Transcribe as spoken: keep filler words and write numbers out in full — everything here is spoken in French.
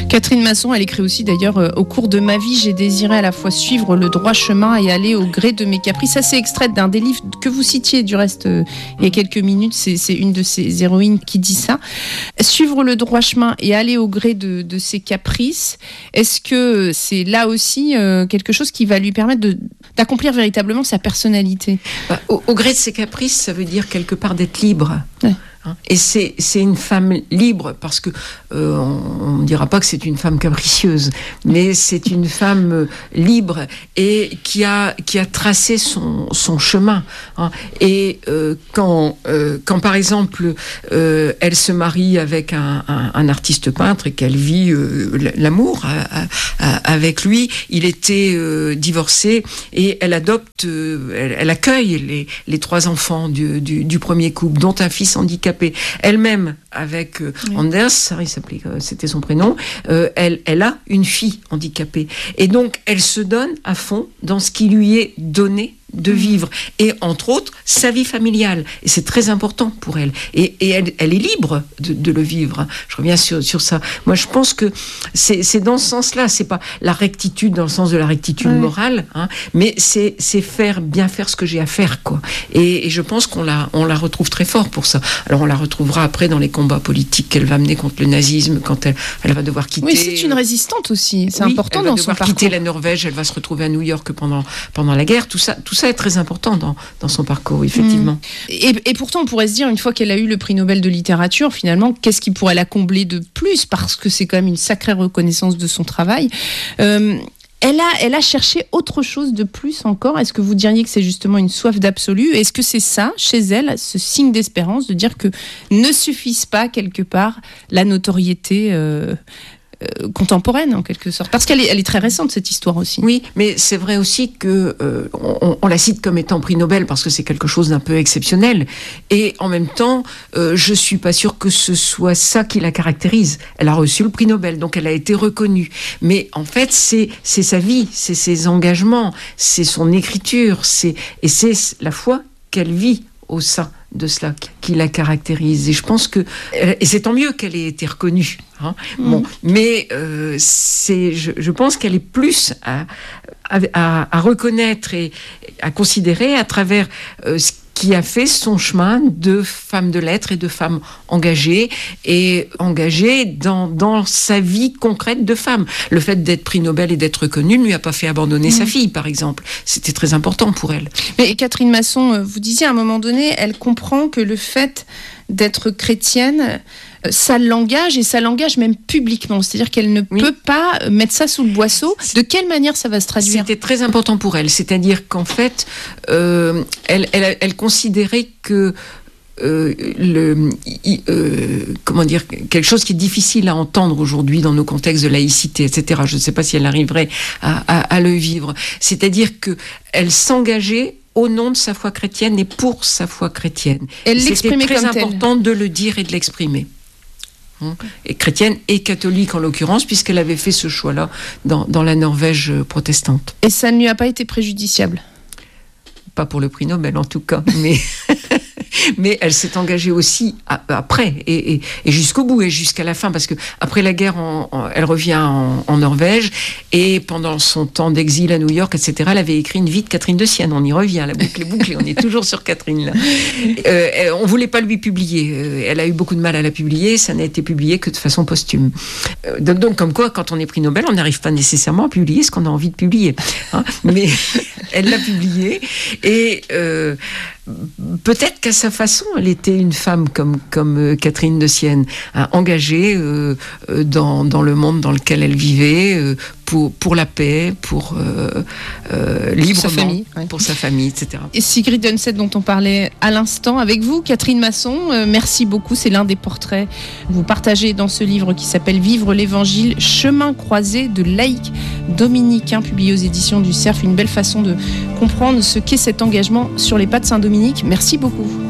Catherine Masson, elle écrit aussi d'ailleurs euh, « Au cours de ma vie, j'ai désiré à la fois suivre le droit chemin et aller au gré de mes caprices ». Ça, c'est extrait d'un des livres que vous citiez du reste euh, il y a quelques minutes. C'est, c'est une de ces héroïnes qui dit ça. Suivre le droit chemin et aller au gré de, de ses caprices, est-ce que c'est là aussi euh, quelque chose qui va lui permettre de, d'accomplir véritablement sa personnalité ? Bah, au, au gré de ses caprices, ça veut dire quelque part d'être libre. Ouais. Et c'est, c'est une femme libre parce que euh, on ne dira pas que c'est une femme capricieuse, mais c'est une femme euh, libre et qui a qui a tracé son son chemin. Hein. Et euh, quand euh, quand par exemple euh, elle se marie avec un, un, un artiste peintre et qu'elle vit euh, l'amour à, à, à, avec lui, il était euh, divorcé et elle adopte, euh, elle, elle accueille les les trois enfants du du, du premier couple, dont un fils handicapé. Elle-même, avec euh, oui. Anders, il s'appelait, euh, c'était son prénom, euh, elle, elle a une fille handicapée. Et donc, elle se donne à fond dans ce qui lui est donné de vivre, et entre autres sa vie familiale, et c'est très important pour elle, et, et elle, elle est libre de, de le vivre. Je reviens sur, sur ça. Moi je pense que c'est, c'est dans ce sens-là, c'est pas la rectitude dans le sens de la rectitude oui. morale, hein, mais c'est, c'est faire, bien faire ce que j'ai à faire, quoi. Et, et je pense qu'on la, on la retrouve très fort pour ça. Alors on la retrouvera après dans les combats politiques qu'elle va mener contre le nazisme, quand elle, elle va devoir quitter... Oui, c'est une résistante aussi, c'est oui, important dans son parcours. Elle va devoir quitter la Norvège, elle va se retrouver à New York pendant, pendant la guerre, tout ça, tout ça est très important dans, dans son parcours, effectivement. Mmh. Et, et pourtant, on pourrait se dire, une fois qu'elle a eu le prix Nobel de littérature, finalement, qu'est-ce qui pourrait la combler de plus ? Parce que c'est quand même une sacrée reconnaissance de son travail. Euh, elle, a, elle a cherché autre chose de plus encore. Est-ce que vous diriez que c'est justement une soif d'absolu ? Est-ce que c'est ça, chez elle, ce signe d'espérance, de dire que ne suffise pas, quelque part, la notoriété euh, Euh, contemporaine en quelque sorte, parce qu'elle est, elle est très récente cette histoire aussi. Oui, mais c'est vrai aussi que euh, on, on la cite comme étant prix Nobel parce que c'est quelque chose d'un peu exceptionnel, et en même temps, euh, je suis pas sûre que ce soit ça qui la caractérise. Elle a reçu le prix Nobel, donc elle a été reconnue. Mais en fait, c'est c'est sa vie, c'est ses engagements, c'est son écriture, c'est et c'est la foi qu'elle vit au sein de cela qui la caractérise, et je pense que et c'est tant mieux qu'elle ait été reconnue, hein. Mmh. Bon, mais euh, c'est je, je pense qu'elle est plus à, à, à reconnaître et à considérer à travers euh, ce qui a fait son chemin de femme de lettres et de femme engagée, et engagée dans, dans sa vie concrète de femme. Le fait d'être prix Nobel et d'être reconnue ne lui a pas fait abandonner mmh. sa fille, par exemple. C'était très important pour elle. Mais Catherine Masson, vous disiez à un moment donné, elle comprend que le fait d'être chrétienne, ça l'engage, et ça l'engage même publiquement. C'est-à-dire qu'elle ne oui. peut pas mettre ça sous le boisseau. De quelle manière ça va se traduire ? C'était très important pour elle. C'est-à-dire qu'en fait, euh, elle, elle, elle considérait que Euh, le, euh, comment dire, quelque chose qui est difficile à entendre aujourd'hui dans nos contextes de laïcité, et cetera. Je ne sais pas si elle arriverait à, à, à le vivre. C'est-à-dire que elle s'engageait au nom de sa foi chrétienne et pour sa foi chrétienne. Elle l'exprimait comme telle. C'était très important de le dire et de l'exprimer. Et chrétienne et catholique en l'occurrence, puisqu'elle avait fait ce choix-là dans, dans la Norvège protestante. Et ça ne lui a pas été préjudiciable ? Pas pour le prix Nobel en tout cas, mais mais elle s'est engagée aussi à, après et, et, et jusqu'au bout et jusqu'à la fin, parce que après la guerre, en, en, elle revient en, en Norvège, et pendant son temps d'exil à New York, et cetera, elle avait écrit une vie de Catherine de Sienne. On y revient, la boucle est bouclée, on est toujours sur Catherine là. Euh, on voulait pas lui publier. Elle a eu beaucoup de mal à la publier. Ça n'a été publié que de façon posthume. Euh, donc, donc comme quoi, quand on est prix Nobel, on n'arrive pas nécessairement à publier ce qu'on a envie de publier. Hein, mais elle l'a publié. Et euh, peut-être qu'à sa façon, elle était une femme comme, comme euh, Catherine de Sienne, hein, engagée euh, euh, dans, dans le monde dans lequel elle vivait, euh, pour, pour la paix, pour euh, euh, librement, sa famille, ouais. pour sa famille, et cetera. Et Sigrid Undset, dont on parlait à l'instant avec vous, Catherine Masson, euh, merci beaucoup. C'est l'un des portraits que vous partagez dans ce livre qui s'appelle Vivre l'Évangile, chemin croisé de laïcs dominicains, publié aux éditions du Cerf. Une belle façon de comprendre ce qu'est cet engagement sur les pas de Saint-Dominique. Merci beaucoup.